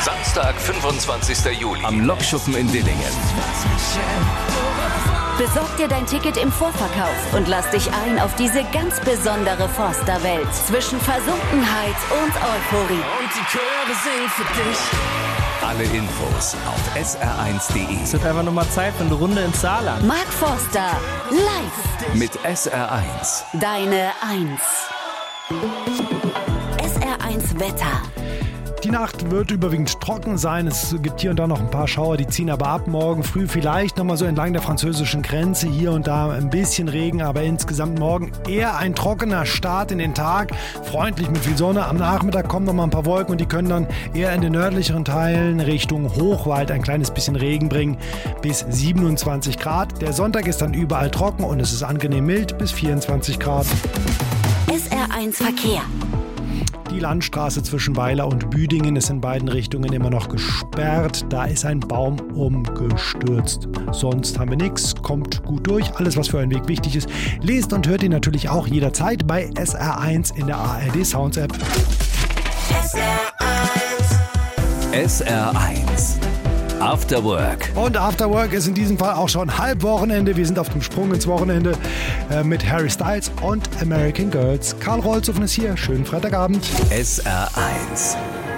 Samstag, 25. Juli am Lokschuppen in Dillingen. Besorg dir dein Ticket im Vorverkauf und lass dich ein auf diese ganz besondere Forster-Welt zwischen Versunkenheit und Euphorie. Und die Chöre singen für dich. Alle Infos auf sr1.de. Es wird einfach nur mal Zeit für eine Runde ins Saarland. Mark Forster, live. Mit SR1. Deine 1. SR1 Wetter. Die Nacht wird überwiegend trocken sein. Es gibt hier und da noch ein paar Schauer, die ziehen aber ab. Morgen früh vielleicht nochmal so entlang der französischen Grenze. Hier und da ein bisschen Regen, aber insgesamt morgen eher ein trockener Start in den Tag. Freundlich mit viel Sonne. Am Nachmittag kommen nochmal ein paar Wolken und die können dann eher in den nördlicheren Teilen Richtung Hochwald ein kleines bisschen Regen bringen. Bis 27 Grad. Der Sonntag ist dann überall trocken und es ist angenehm mild bis 24 Grad. SR1 Verkehr. Die Landstraße zwischen Weiler und Büdingen ist in beiden Richtungen immer noch gesperrt. Da ist ein Baum umgestürzt. Sonst haben wir nichts. Kommt gut durch. Alles, was für euren Weg wichtig ist, lest und hört ihr natürlich auch jederzeit bei SR1 in der ARD Sounds App. SR1. After Work. Und After Work ist in diesem Fall auch schon Halbwochenende. Wir sind auf dem Sprung ins Wochenende mit Harry Styles und American Girls. Karl Rolzhofen ist hier. Schönen Freitagabend. SR1.